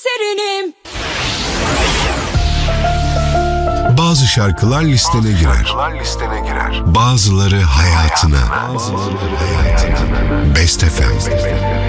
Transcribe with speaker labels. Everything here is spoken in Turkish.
Speaker 1: serinim.
Speaker 2: Bazı şarkılar listene girer. Bazıları hayatına. Best FM.